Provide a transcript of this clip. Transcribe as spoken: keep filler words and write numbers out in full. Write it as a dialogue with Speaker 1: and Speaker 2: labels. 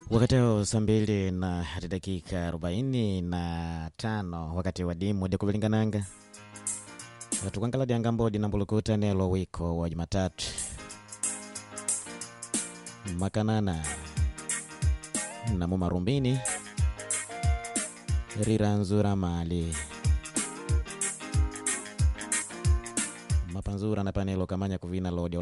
Speaker 1: Wakati wa saa mbili na dakika arobaini na tano wakati wa dimu de kubilingananga. Tukangala diangambo dinambulukuta nelo wiko wa Jumatatu. Makanana na mumarumbini riranzura mali mapanzura na panelo kamanya kuvina lodi